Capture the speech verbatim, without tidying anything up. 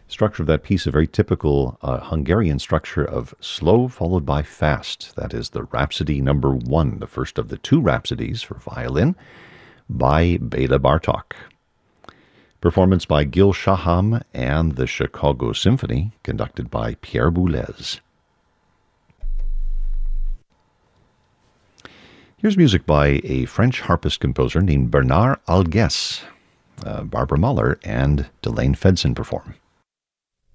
Structure of that piece, a very typical uh, Hungarian structure of slow followed by fast. That is the Rhapsody number one, the first of the two Rhapsodies for violin by Bela Bartok. Performance by Gil Shaham and the Chicago Symphony, conducted by Pierre Boulez. Here's music by a French harpist composer named Bernard Algues. Uh, Barbara Muller and Delane Fedson perform.